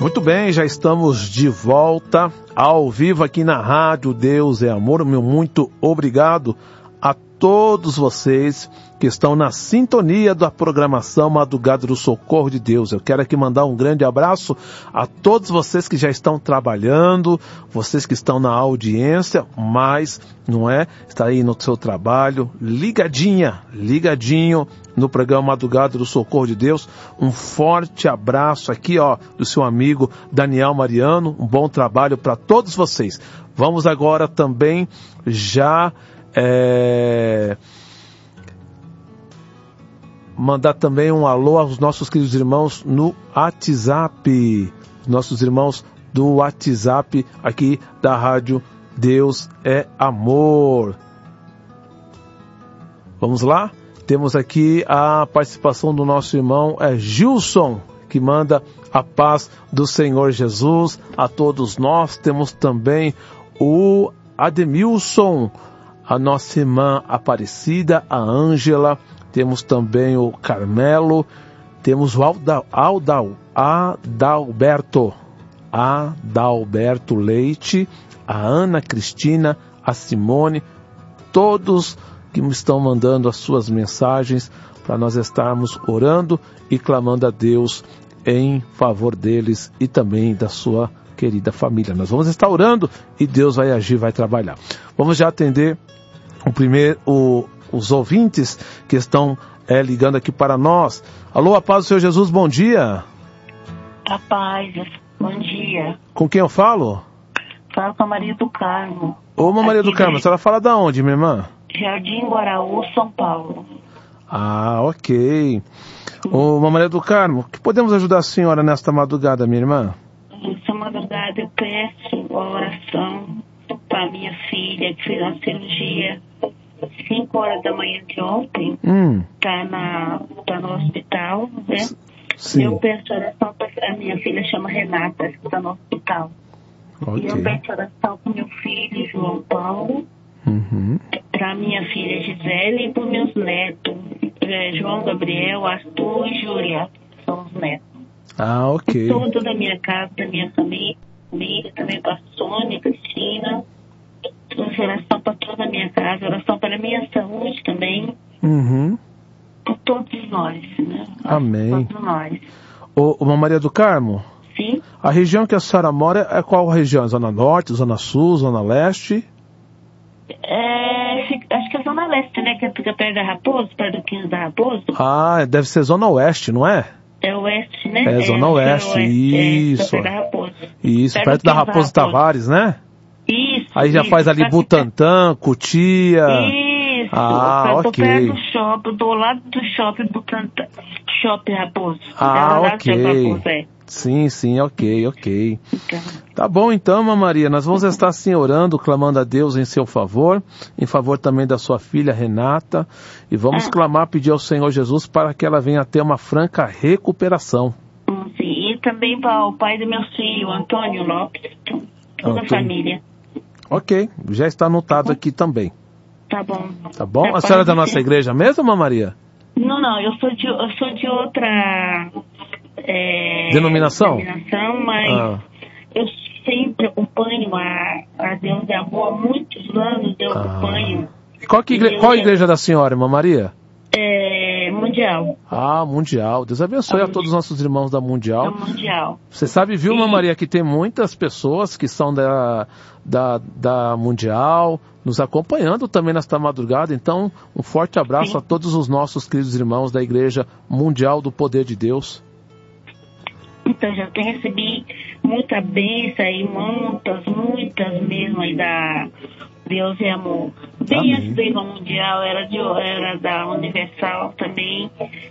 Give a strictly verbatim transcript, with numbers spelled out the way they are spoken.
Muito bem, já estamos de volta ao vivo aqui na Rádio Deus é Amor. Meu muito obrigado a todos vocês que estão na sintonia da programação Madrugada do Socorro de Deus. Eu quero aqui mandar um grande abraço a todos vocês que já estão trabalhando, vocês que estão na audiência, mas, não é, está aí no seu trabalho, ligadinha, ligadinho no programa Madrugada do Socorro de Deus. Um forte abraço aqui, ó, do seu amigo Daniel Mariano. Um bom trabalho para todos vocês. Vamos agora também já é, mandar também um alô aos nossos queridos irmãos no WhatsApp, nossos irmãos do WhatsApp aqui da Rádio Deus é Amor. Vamos lá? Temos aqui a participação do nosso irmão é, Gilson, que manda a paz do Senhor Jesus a todos nós. Temos também o Ademilson, a nossa irmã Aparecida, a Ângela, temos também o Carmelo, temos o Alda, Alda, Adalberto, Adalberto Leite, a Ana Cristina, a Simone, todos que me estão mandando as suas mensagens para nós estarmos orando e clamando a Deus em favor deles e também da sua querida família. Nós vamos estar orando e Deus vai agir, vai trabalhar. Vamos já atender o primeiro, o, os ouvintes que estão é, ligando aqui para nós. Alô, a paz do Senhor Jesus, bom dia. A paz, bom dia. Com quem eu falo? Falo com a Maria do Carmo. Ô, Maria aqui do Carmo, a senhora fala da onde, minha irmã? Jardim Guaraú, São Paulo. Ah, ok. Ô, Maria do Carmo, que podemos ajudar a senhora nesta madrugada, minha irmã? Essa madrugada eu peço a oração para minha filha, que fez uma cirurgia cinco horas da manhã de ontem. Hum. Tá, na, tá no hospital, né? Sim. Eu peço oração para a minha filha, chama Renata, que está no hospital. Okay. E eu peço oração para meu filho, João Paulo, uhum. para minha filha Gisele e para os meus netos, é, João Gabriel, Arthur e Júlia, que são os netos. Ah, ok. Tudo da minha casa, da minha família, família também para a Sônia, Cristina. Oração para toda a minha casa, oração para a minha saúde também. Uhum. Por todos nós, né? Amém. Todos nós. Ô, ô, Maria do Carmo? Sim. A região que a senhora mora é qual região? Zona Norte, Zona Sul, Zona Leste? É, acho que é Zona Leste, né? Que fica perto da Raposo, perto do quinze da Raposo. Ah, deve ser Zona Oeste, não é? É Oeste, né? É, Zona é, Oeste, é isso. É, perto da Raposo. Isso, perto, perto da Raposo Tavares, né? Isso. Aí já isso, faz ali Butantã, Cotia. Isso. Ah, eu tô ok. perto do shopping, do lado do shopping Butantã. Shopping Raposo. Ah, lá ok. Raposo, é. Sim, sim, ok, ok. Então. Tá bom então, Mamãe Maria, nós vamos estar assim orando, clamando a Deus em seu favor, em favor também da sua filha Renata, e vamos ah. clamar, pedir ao Senhor Jesus para que ela venha ter uma franca recuperação. Sim, e também para o pai do meu filho, Antônio Lopes, toda a família. Ok, já está anotado aqui também. Tá bom. Tá bom? Tá, a senhora é da ser. nossa igreja mesmo, Mamãe Maria? Não, não, eu sou de, eu sou de outra é, denominação? denominação, mas ah. eu sempre acompanho a, a Deus de Amor, há muitos anos eu ah. acompanho. Qual, que igre... Qual a igreja da senhora, Mamãe Maria? É, Mundial. Ah, Mundial. Deus abençoe a, a todos os nossos irmãos da Mundial. Da Mundial. Você sabe, viu, Mamãe Maria, que tem muitas pessoas que são da, da, da Mundial, nos acompanhando também nesta madrugada. Então, um forte abraço Sim. a todos os nossos queridos irmãos da Igreja Mundial do Poder de Deus. Então, já tem recebi muita bênção aí, muitas, muitas mesmo aí da Deus é Amor. Bem antes da Igreja Mundial, era, de, era da Universal também.